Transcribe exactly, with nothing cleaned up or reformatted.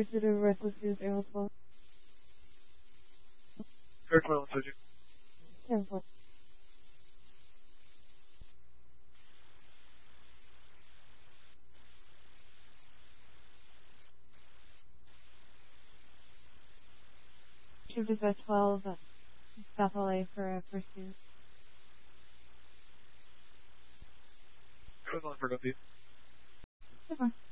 pursuit of reckless use, Air twelve. Air twelve, subject. ten four. Shift is at twelve, South L A for a pursuit. twelve on for Dumpy. Super.